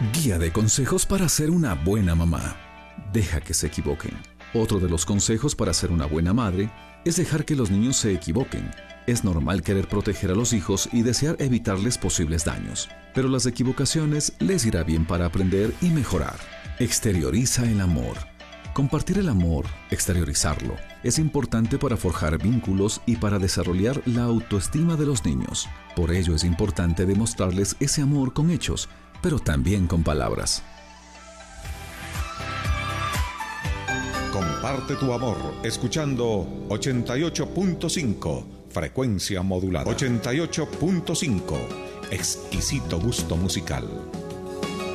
Guía de consejos para ser una buena mamá. Deja que se equivoquen. Otro de los consejos para ser una buena madre es dejar que los niños se equivoquen. Es normal querer proteger a los hijos y desear evitarles posibles daños, pero las equivocaciones les irá bien para aprender y mejorar. Exterioriza el amor. Compartir el amor, exteriorizarlo, es importante para forjar vínculos y para desarrollar la autoestima de los niños. Por ello es importante demostrarles ese amor con hechos, pero también con palabras. Comparte tu amor escuchando 88.5, frecuencia modulada. 88.5, exquisito gusto musical.